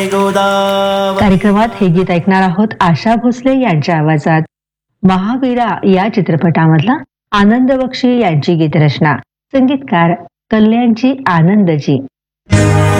कार्यक्रमात हे गीत ऐकणार आहोत आशा भोसले यांच्या आवाजात. महावीरा या चित्रपटामधला आनंद बक्षी यांची गीतरचना, संगीतकार कल्याणजी आनंदजी.